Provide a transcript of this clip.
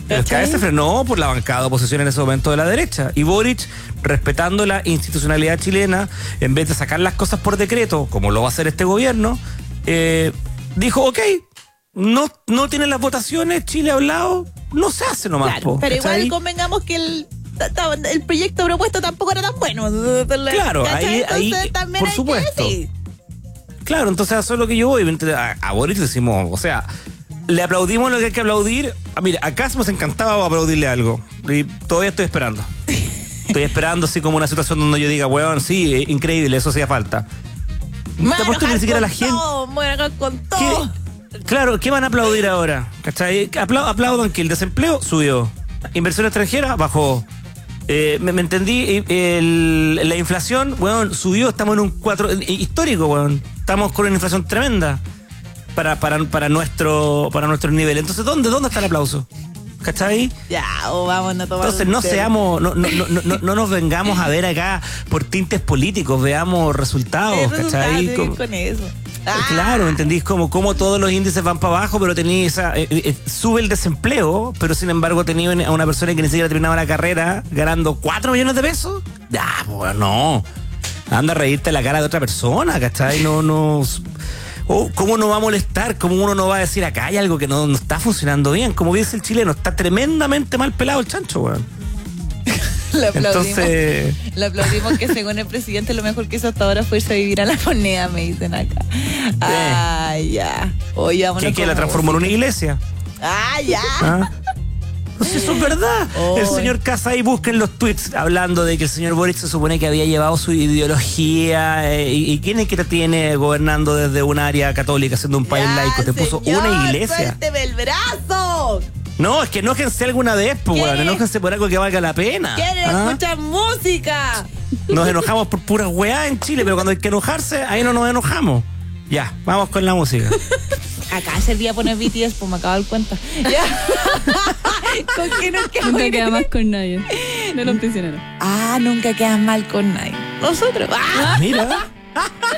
Pero cada vez se frenó por la bancada de oposición en ese momento de la derecha. Y Boric, respetando la institucionalidad chilena, en vez de sacar las cosas por decreto, como lo va a hacer este gobierno, dijo, ok, no tienen las votaciones, Chile ha hablado, no se hace nomás. Claro, pero igual convengamos que el proyecto propuesto tampoco era tan bueno. Claro, ahí también por supuesto. Claro, entonces eso es lo que yo voy. A Boric le decimos, o sea, le aplaudimos lo que hay que aplaudir. Mira, acá nos encantaba aplaudirle algo. Y todavía estoy esperando. Estoy esperando así como una situación donde yo diga, weón, sí, increíble, eso hacía falta. Te apuesto que ni siquiera la gente. Con todo. Claro, ¿qué van a aplaudir ahora? ¿Cachai? Aplaudan que el desempleo subió. Inversión extranjera bajó. Me entendí, la inflación, weón, subió, estamos en un 4 histórico, weón. Estamos con una inflación tremenda para nuestro nivel. Entonces, ¿dónde está el aplauso? ¿Cachai? Ya, vamos a tomar. Entonces no nos vengamos a ver acá por tintes políticos, veamos resultados, ¿cachai? Con eso. Claro, ¿entendís? Como todos los índices van para abajo, pero sube el desempleo, pero sin embargo tenía a una persona que ni siquiera terminaba la carrera ganando 4 millones de pesos. Ya, pues no. Anda a reírte la cara de otra persona, ¿cachai? No. ¿Cómo no va a molestar? ¿Cómo uno no va a decir acá hay algo que no está funcionando bien? Como dice el chileno, está tremendamente mal pelado el chancho, weón. Le aplaudimos que según el presidente lo mejor que hizo hasta ahora fue irse a vivir a la moneda, me dicen acá. Ya. Oye, vámonos. ¿Que la transformó en una iglesia? Ya. Pues eso es verdad. El señor Casa ahí busquen los tweets hablando de que el señor Boric se supone que había llevado su ideología y quién es que te tiene gobernando desde un área católica, siendo un país laico. Te puso una iglesia. ¡Suélteme el brazo! No, es que enójense alguna vez, pues, weón. Enójense por algo que valga la pena. ¿Quieren escuchar música? Nos enojamos por puras weá en Chile, pero cuando hay que enojarse, ahí no nos enojamos. Ya, vamos con la música. Acá servía poner BTS, pues me acabo de dar cuenta. Ya. ¿Con quién nos quedamos? Nunca queda más con nadie. De los prisioneros. Nunca quedas mal con nadie. Nosotros. Mira.